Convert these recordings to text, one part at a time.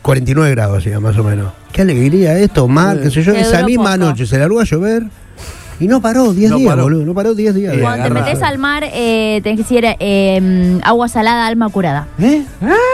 49 grados, hacía más o menos. Qué alegría esto, mal, qué sé yo. Esa misma noche se largó a llover. Y no paró 10 días, boludo. No paró 10 días. Cuando te metes al mar, tenés que decir agua salada, alma curada. ¿Sí?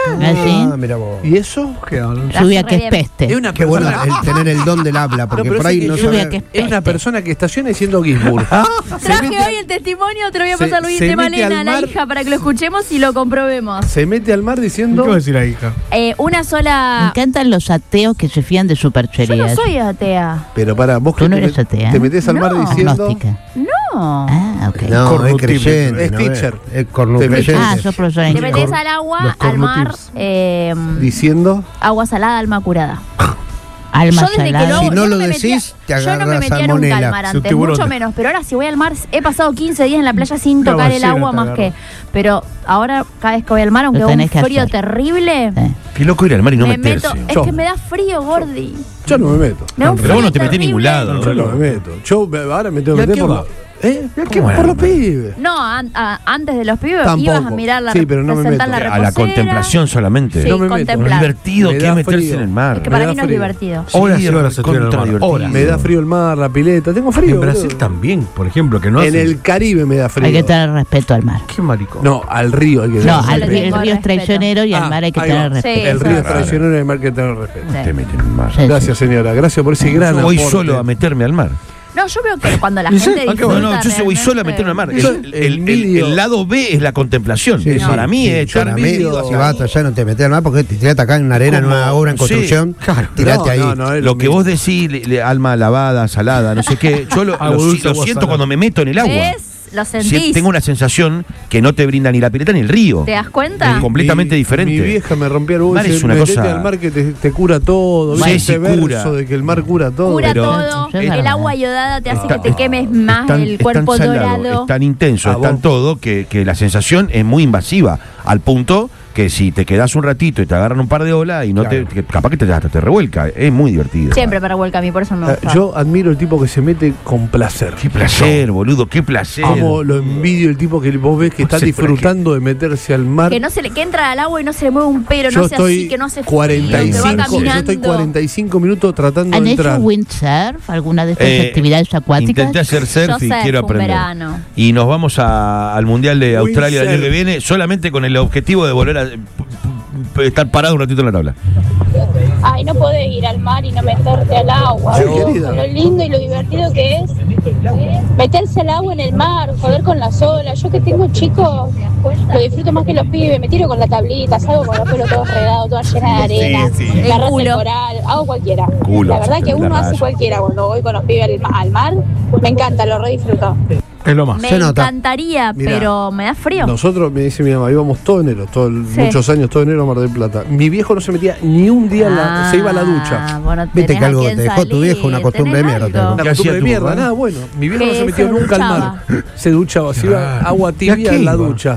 Mira vos. ¿Y eso? ¿Qué hablan? Lluvia que es peste. Es una Qué bueno persona... el tener el don del habla, porque por ahí no sabe. Es una persona que estaciona diciendo Gisburg. Traje hoy el testimonio, te lo voy a pasar Luis de Malena, la hija, para que lo escuchemos y lo comprobemos. Se mete al mar diciendo... ¿Qué va a decir la hija? Una Me sola... encantan los ateos que se fían de Yo no supercherías. soy atea. Pero para vos Tú no eres atea. te metes al mar No. diciendo... Agnóstica. No. Ah, ok. No, es creyente. Es no teacher. Es cornucreyente. Ah, sos profesora en Te metes al agua, al mar, Diciendo... agua salada, alma curada. Alma Yo desde que salada. Si no lo me decís, te yo no me agarra metía nunca salmonela. al mar Es un antes, tiburón. mucho menos. Pero ahora si voy al mar, he pasado 15 días en la playa sin Una tocar el ballena agua te más agarra. que... Pero ahora, cada vez que voy al mar, aunque Lo haga un tenés que frío hacer. terrible, Qué loco ir al mar y no me meterse. meto... Es Yo. que me da frío, Gordi. Yo no me meto. Me da un Pero frío vos no te metés en ningún terrible. lado. Yo no me meto. Yo ahora me tengo que ¿Y a meter qué por va? la... ¿Eh? ¿Cómo Por era? los pibes. No, antes de los pibes Tampoco. ibas a mirar la Sí, pero no me presentar meto. la A la reposera. contemplación solamente. Sí, No me meto. contemplar. Es divertido Me que da es meterse frío. en el mar. Es que para Me mí da no es frío. divertido. Horas y Sí, horas estoy en el mar. contradivertido. Horas. Me da frío el mar, la pileta. Tengo frío. En Brasil boludo. también, por ejemplo, que no En hace- el Caribe me da frío. Hay que tener respeto al mar. Qué maricón. No, al río hay que No, tener al le respeto. el tengo río es respeto. traicionero y al mar hay que ahí tener va. respeto. Sí, El eso río es es traicionero y el mar hay que tener respeto. Sí. Te meten en el mar. Sí, Gracias, señora. Gracias por ese gran Yo voy aporte. solo a meterme al mar. No, yo veo que cuando la ¿Y sí? gente ¿A qué disfruta... No, yo se voy solo a meterme al mar. El lado B es la contemplación. Sí, Para mí es estar para mí, metido si hacia vas allá no te metes al mar porque te tirate acá en una arena, en una obra en construcción. claro. Tirate ahí. es Lo que mismo. vos decís, alma lavada, salada, no sé qué, yo lo Agua dulce, agua siento salada. cuando me meto en el agua. ¿Ves? Lo sentís. Tengo una sensación que no te brinda ni la pileta ni el río. ¿Te das cuenta? Completamente diferente. Mi vieja me rompía el Mar bolso. es una Metete cosa- al mar que te cura todo. Sí, ¿viste? sí, Ese verso cura. de que el mar cura todo. Cura Pero- todo. Eso es El verdad. agua iodada te hace Está- que te quemes más el cuerpo es tan salado, dorado. es tan intenso, Ah, es tan vos. todo que la sensación es muy invasiva. Al punto que si te quedás un ratito y te agarran un par de olas y no Claro. capaz que hasta te revuelca. Es muy divertido. Siempre me revuelca a mí, por eso me gusta. Yo admiro el tipo que se mete con placer. Qué placer, boludo, qué placer. Amo, lo envidio el tipo que vos ves que está Sí, pero es disfrutando de meterse al mar. Que no se le, que entra al agua y no se le mueve un pelo, Yo no sea estoy así, que no hace 45, frío, que va yo estoy caminando. 45 minutos tratando ¿Han de hecho entrar. windsurf? ¿Alguna de estas actividades acuáticas? Intenté hacer surf Yo y surf quiero un aprender. verano. Y nos vamos al Mundial de Australia el año Windsurf. que viene solamente con el objetivo de volver a estar parado un ratito en la tabla. Ay, no podés ir al mar y no meterte al agua. Sí, Con querida. lo lindo y lo divertido que es meterse al agua en el mar, joder con las olas. Yo que tengo chicos, lo disfruto más que los pibes. Me tiro con la tablita, salgo con los pelos todos regados, toda llena de arena, El la raza culo. del coral, hago cualquiera. Culo, La verdad que la uno hace raya. cualquiera cuando voy con los pibes al mar. Me encanta, lo re disfruto. Es lo más. Me Se nota. encantaría, Mirá, pero me da frío. Nosotros, me dice mi mamá, íbamos todo enero, Sí. muchos años, todo enero a Mar del Plata. Mi viejo no se metía ni un día, se iba a la ducha. Bueno, Viste tenés que algo a quién te dejó tu salir, viejo, una costumbre de tenés mierda, algo. Una ¿Qué costumbre hacía de tu mierda, papá? nada bueno. Mi viejo no Que se metió se nunca al mar. Se duchaba, se iba agua ¿Y a tibia qué en la iba? ducha.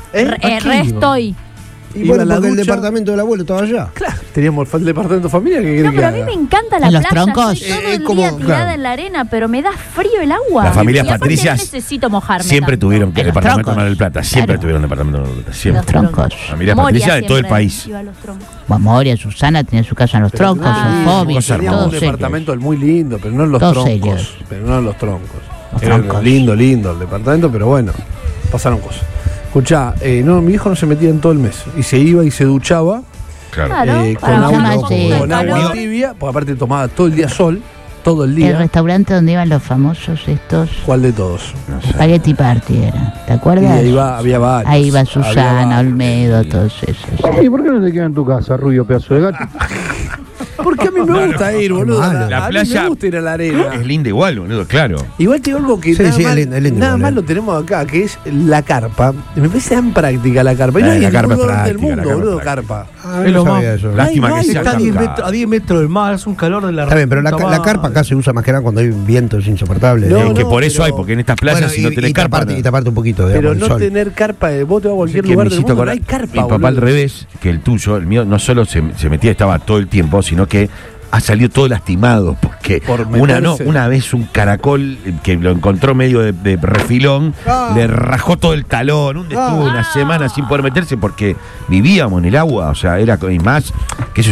Re estoy. Y Iba bueno, a la porque el ducha. departamento del abuelo estaba allá. Claro, teníamos el departamento familiar que No, quería que pero a mí haga. me encanta la ¿En los playa. troncos? Estoy todo el como- día tirada claro. en la arena, pero me da frío el agua. Las familias Y aparte patricias no necesito mojarme siempre tanto. tuvieron En los departamento de troncos. Mar del Plata. Siempre Claro. tuvieron departamento de Mar del Plata. Los Siempre. troncos. Familias Moria patricias de todo el siempre país. iba a los troncos. Moria, Susana tenía su casa en los troncos, Ah, en Fobi, cosa hermosa. Teníamos todos un ellos. departamento muy lindo, pero no en los Todos troncos. serios. Pero no en los troncos. Los Era troncos. lindo el departamento, pero bueno, pasaron cosas. Escuchá, no, mi hijo no se metía en todo el mes. Y se iba y se duchaba Claro. Claro, con para bajar agua, un poco de con agua calor. tibia, porque aparte tomaba todo el día sol, todo el El día. restaurante donde iban los famosos estos, ¿Cuál de todos? Spaghetti Party era, ¿te Y acuerdas? ahí va, había varios. Ahí va Había Susana, varios. Olmedo, todos esos. ¿Y por qué no te quedas en tu casa, rubio pedazo de gato? Porque a mí me gusta ir, boludo. malo. La a mí playa me gusta ir a la arena. Es linda igual, boludo, claro. Igual te digo algo que Sí, nada, sí, más, es lindo, nada igual, más lo tenemos acá, que es la carpa. Me parece tan práctica la carpa. Y no hay La en carpa ningún es lugar del práctica, la mundo, carpa boludo, es carpa. Ah, Es no lo sabía más- eso. Lástima no que hay, sea Está tan a 10 metros del mar, es un calor de la Está bien, pero la puta carpa madre. acá se usa más que nada cuando hay vientos insoportables. No, que no, por eso pero- hay, porque en estas playas Bueno, si no tenés carpa. y taparte un poquito, Pero digamos, no el sol. tener carpa, vos te vas a cualquier Que lugar me del hiciste mundo, no acordar, hay carpa, mi papá boludo. al revés que el tuyo, el mío no solo se metía, estaba todo el tiempo, sino que ha salido todo lastimado, porque Por una meterse. vez un caracol que lo encontró medio de refilón, le rajó todo el talón, estuvo una semana sin poder meterse porque vivíamos en el agua, o sea, era y más, que eso